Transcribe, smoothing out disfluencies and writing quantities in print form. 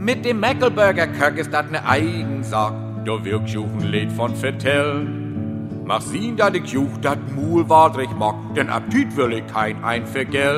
Mit dem Mäckelburger Köck ist dat ne Eigensack. Da wirkt ein Lied von Vertell. Mach sehen, dat ich juch dat Mul wadrig mag, denn Appetit will ich kein ein für Geld.